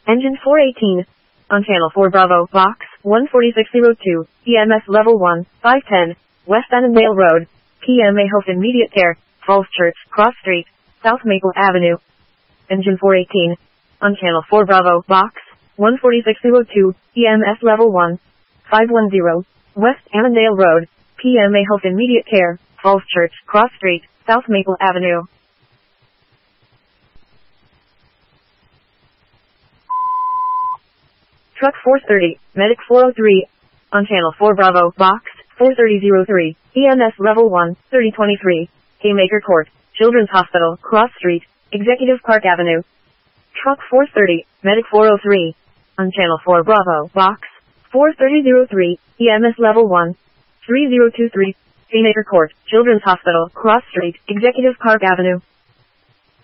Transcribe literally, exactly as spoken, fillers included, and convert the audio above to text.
Engine four eighteen. On Channel four Bravo, Box one forty-six oh two, E M S Level one, five ten, West Annandale Road, P M A Health Immediate Care, Falls Church, Cross Street, South Maple Avenue. Engine four eighteen. On Channel four Bravo, Box one forty-six oh two, E M S Level one, five ten, West Annandale Road, P M A Health Immediate Care, Falls Church, Cross Street, South Maple Avenue. Truck four thirty, Medic four oh three. On Channel four Bravo, Box four thirty oh three, E M S Level one, thirty twenty-three, Haymaker Court, Children's Hospital, Cross Street, Executive Park Avenue. Truck four thirty, Medic four oh three. On Channel four Bravo, Box four thirty oh three, E M S Level one, three oh two three, Haymaker Court, Children's Hospital, Cross Street, Executive Park Avenue.